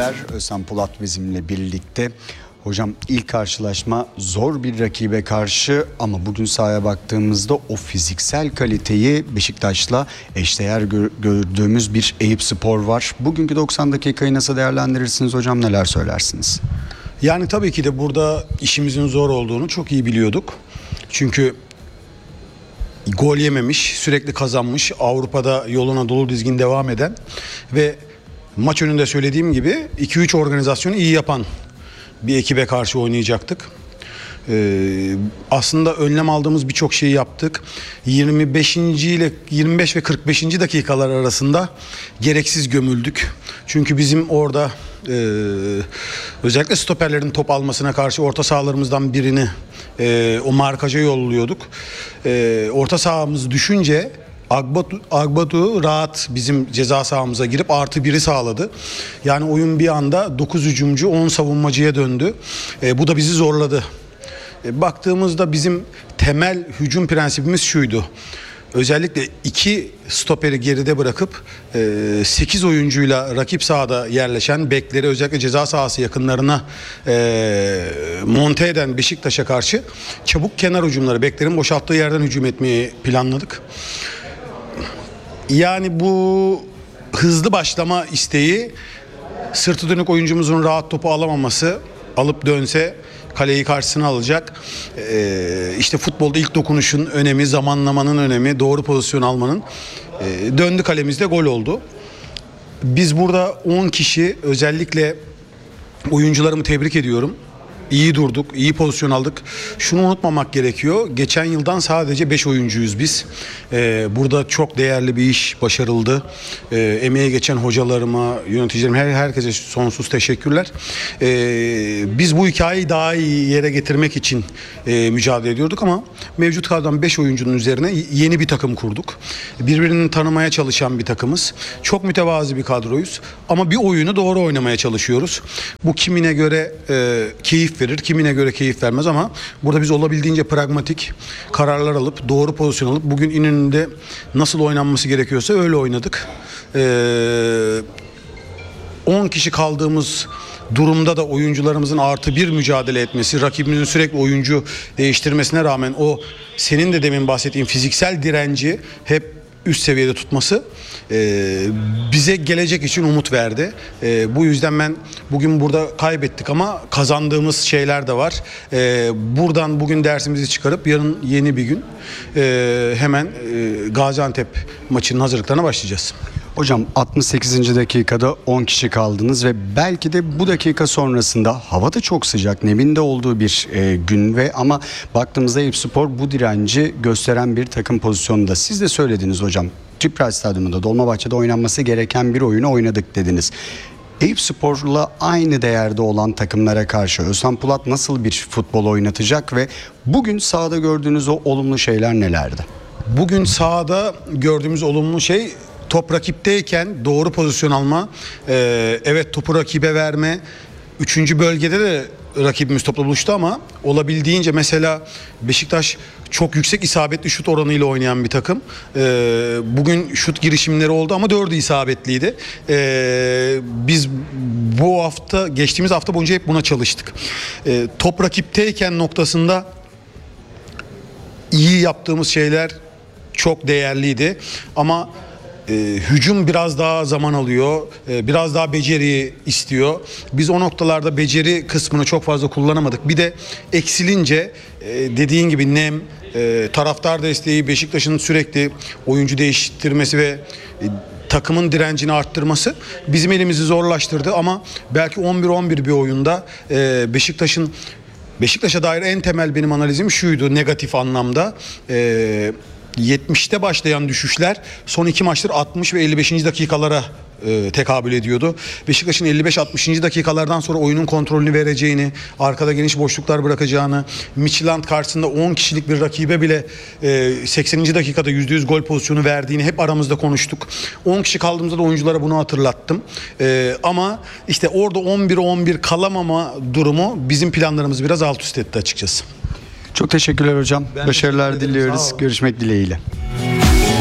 seyirciler, Özlem Polat bizimle birlikte. Hocam ilk karşılaşma zor bir rakibe karşı ama bugün sahaya baktığımızda o fiziksel kaliteyi Beşiktaş'la eşdeğer gördüğümüz bir Eyüpspor var. Bugünkü 90 dakikayı nasıl değerlendirirsiniz hocam, neler söylersiniz? Yani tabii ki de burada işimizin zor olduğunu çok iyi biliyorduk. Çünkü gol yememiş, sürekli kazanmış, Avrupa'da yoluna dolu dizgin devam eden ve maç önünde söylediğim gibi 2-3 organizasyonu iyi yapan bir ekibe karşı oynayacaktık. Aslında önlem aldığımız birçok şeyi yaptık. 25. ile 25 ve 45. dakikalar arasında gereksiz gömüldük. Çünkü bizim orada özellikle stoperlerin top almasına karşı orta sahalarımızdan birini o markaja yolluyorduk. Orta sahamız düşünce Agbadu rahat bizim ceza sahamıza girip +1'i sağladı. Yani oyun bir anda 9 hücumcu 10 savunmacıya döndü. Bu da bizi zorladı. Baktığımızda bizim temel hücum prensibimiz şuydu. Özellikle 2 stoperi geride bırakıp 8 oyuncuyla rakip sahada yerleşen bekleri özellikle ceza sahası yakınlarına monte eden Beşiktaş'a karşı çabuk kenar hücumları, beklerin boşalttığı yerden hücum etmeyi planladık. Yani bu hızlı başlama isteği, sırtı dönük oyuncumuzun rahat topu alamaması, alıp dönse kaleyi karşısına alacak. İşte futbolda ilk dokunuşun önemi, zamanlamanın önemi, doğru pozisyon almanın. Döndü kalemizde, gol oldu. Biz burada 10 kişi, özellikle oyuncularımı tebrik ediyorum. İyi durduk, iyi pozisyon aldık. Şunu unutmamak gerekiyor. Geçen yıldan sadece 5 oyuncuyuz biz. Burada çok değerli bir iş başarıldı. Emeğe geçen hocalarıma, yöneticilerime, herkese sonsuz teşekkürler. Biz bu hikayeyi daha iyi yere getirmek için mücadele ediyorduk ama mevcut kadrodan 5 oyuncunun üzerine yeni bir takım kurduk. Birbirini tanımaya çalışan bir takımız. Çok mütevazi bir kadroyuz. Ama bir oyunu doğru oynamaya çalışıyoruz. Bu kimine göre keyif verir, kimine göre keyif vermez ama burada biz olabildiğince pragmatik kararlar alıp doğru pozisyon alıp bugün İnönü'nde nasıl oynanması gerekiyorsa öyle oynadık. 10 kişi kaldığımız durumda da oyuncularımızın +1 mücadele etmesi, rakibimizin sürekli oyuncu değiştirmesine rağmen o senin de demin bahsettiğin fiziksel direnci hep üst seviyede tutması bize gelecek için umut verdi. Bu yüzden ben bugün burada kaybettik ama kazandığımız şeyler de var. Buradan bugün dersimizi çıkarıp yarın yeni bir gün hemen Gaziantep maçının hazırlıklarına başlayacağız. Hocam 68. dakikada 10 kişi kaldınız ve belki de bu dakika sonrasında hava da çok sıcak, nemin de olduğu bir gün ve ama baktığımızda Eyüpspor bu direnci gösteren bir takım pozisyonunda. Siz de söylediniz hocam. Tüpraş Stadyumunda, Dolmabahçe'de oynanması gereken bir oyunu oynadık dediniz. Eyüpspor'la aynı değerde olan takımlara karşı Özlem Polat nasıl bir futbol oynatacak ve bugün sahada gördüğünüz o olumlu şeyler nelerdi? Bugün sahada gördüğümüz olumlu şey, top rakipteyken doğru pozisyon alma, evet topu rakibe verme. 3. bölgede de rakibimiz topla buluştu ama olabildiğince, mesela Beşiktaş çok yüksek isabetli şut oranıyla oynayan bir takım. Bugün şut girişimleri oldu ama 4'ü isabetliydi. Biz bu hafta, geçtiğimiz hafta boyunca hep buna çalıştık. Top rakipteyken noktasında iyi yaptığımız şeyler çok değerliydi ama hücum biraz daha zaman alıyor, biraz daha beceri istiyor. Biz o noktalarda beceri kısmını çok fazla kullanamadık. Bir de eksilince dediğin gibi nem, taraftar desteği, Beşiktaş'ın sürekli oyuncu değiştirmesi ve takımın direncini arttırması bizim elimizi zorlaştırdı. Ama belki 11-11 bir oyunda Beşiktaş'a dair en temel benim analizim şuydu, negatif anlamda. 70'te başlayan düşüşler son 2 maçtır 60 ve 55. dakikalara tekabül ediyordu. Beşiktaş'ın 55-60. dakikalardan sonra oyunun kontrolünü vereceğini, arkada geniş boşluklar bırakacağını, Midtjylland karşısında 10 kişilik bir rakibe bile 80. dakikada %100 gol pozisyonu verdiğini hep aramızda konuştuk. 10 kişi kaldığımızda da oyunculara bunu hatırlattım. Ama işte orada 11-11 kalamama durumu bizim planlarımızı biraz alt üst etti açıkçası. Çok teşekkürler hocam. Ben Başarılar teşekkür ederim. diliyoruz. Sağ olun. Görüşmek dileğiyle.